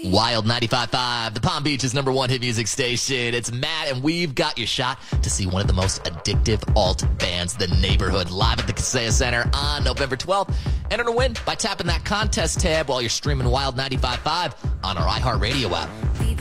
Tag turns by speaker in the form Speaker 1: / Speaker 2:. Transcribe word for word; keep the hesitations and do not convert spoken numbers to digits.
Speaker 1: Wild ninety-five point five, the Palm Beach's number one hit music station. It's Matt, and we've got your shot to see one of the most addictive alt bands, The Neighborhood, live at the Kaseya Center on November twelfth. Enter to win by tapping that contest tab while you're streaming Wild ninety-five point five on our iHeartRadio app.